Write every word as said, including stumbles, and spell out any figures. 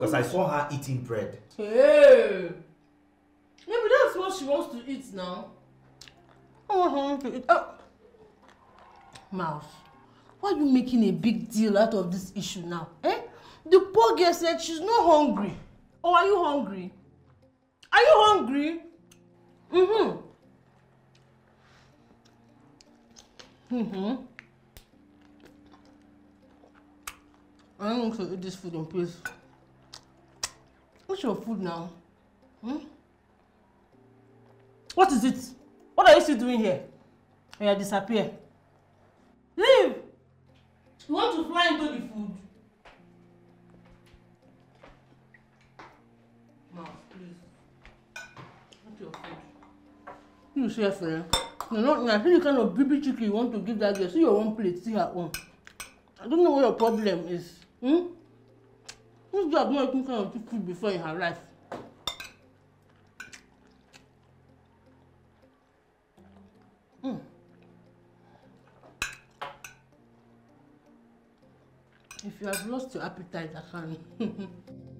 Because I saw her eating bread. Hey! Maybe that's what she wants to eat now. Oh, I want to eat. Oh. Mouse, why are you making a big deal out of this issue now? Eh? The poor girl said she's not hungry. Or are you hungry? Are you hungry? Mm-hmm. Mm-hmm. I don't want to eat this food in peace. What's your food now? Hmm? What is it? What are you still doing here? Yeah, disappear. Leave! You want to fly into the food? No, please. What's your food? You say, friend. You're not, I think the kind of baby chicken you want to give that girl. See your own plate, see her own. I don't know what your problem is. Hmm? This girl has not eaten kind of food before in her life. Mm. If you have lost your appetite, I can.